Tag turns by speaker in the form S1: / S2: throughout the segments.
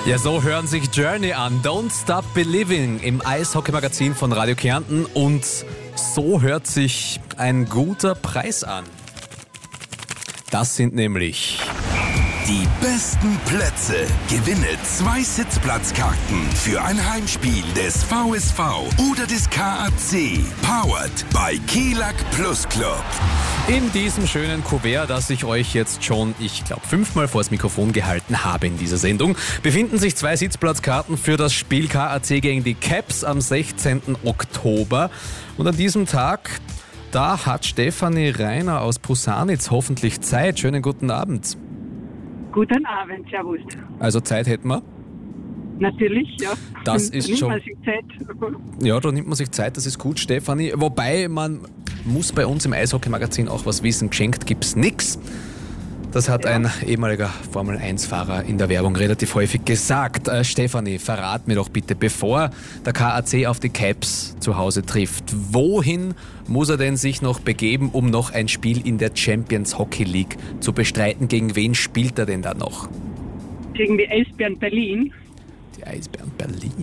S1: Ja, so hören sich Journey an. Don't Stop Believing im Eishockey-Magazin von Radio Kärnten. Und so hört sich ein guter Preis an. Das sind nämlich...
S2: Die besten Plätze. Gewinne 2 Sitzplatzkarten für ein Heimspiel des VSV oder des KAC. Powered by Kelag Plus Club.
S1: In diesem schönen Kuvert, das ich euch jetzt schon, ich glaube, 5-mal vors Mikrofon gehalten habe in dieser Sendung, befinden sich 2 Sitzplatzkarten für das Spiel KAC gegen die Caps am 16. Oktober. Und an diesem Tag, da hat Stefanie Reiner aus Pusanitz hoffentlich Zeit. Schönen guten Abend.
S3: Guten Abend, servus.
S1: Also Zeit hätten wir?
S3: Natürlich, ja.
S1: Das ist
S3: nimmt
S1: schon...
S3: man sich Zeit.
S1: Ja, da nimmt man sich Zeit, das ist gut, Stefanie. Wobei, man muss bei uns im Eishockey-Magazin auch was wissen. Geschenkt gibt's nix. Das hat ein ehemaliger Formel-1-Fahrer in der Werbung relativ häufig gesagt. Stefanie, verrat mir doch bitte, bevor der KAC auf die Caps zu Hause trifft, wohin muss er denn sich noch begeben, um noch ein Spiel in der Champions Hockey League zu bestreiten? Gegen wen spielt er denn da noch?
S3: Gegen die Eisbären Berlin.
S1: Die Eisbären Berlin.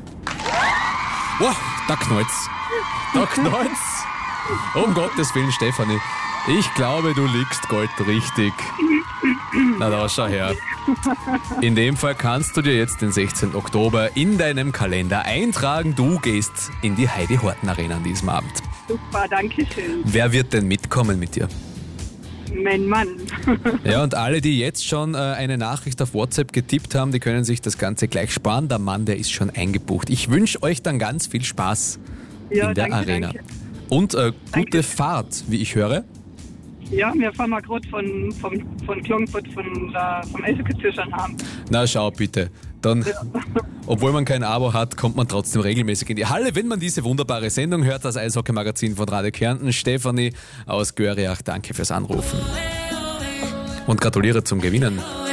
S1: Wow, da knallt's. Da knallt's. Um Gottes Willen, Stefanie. Ich glaube, du liegst Gold richtig. Na da, schau her. In dem Fall kannst du dir jetzt den 16. Oktober in deinem Kalender eintragen. Du gehst in die Heidi Horten Arena an diesem Abend.
S3: Super, danke schön.
S1: Wer wird denn mitkommen mit dir?
S3: Mein Mann.
S1: Ja, und alle, die jetzt schon eine Nachricht auf WhatsApp getippt haben, die können sich das Ganze gleich sparen. Der Mann, der ist schon eingebucht. Ich wünsche euch dann ganz viel Spaß in der Arena.
S3: Danke.
S1: Und gute Fahrt, wie ich höre.
S3: Ja, wir fahren mal gerade von Klagenfurt vom Eishockey haben.
S1: Na schau bitte, dann, obwohl man kein Abo hat, kommt man trotzdem regelmäßig in die Halle, wenn man diese wunderbare Sendung hört, das Eishockey-Magazin von Radio Kärnten. Stefanie aus Göriach, danke fürs Anrufen und gratuliere zum Gewinnen.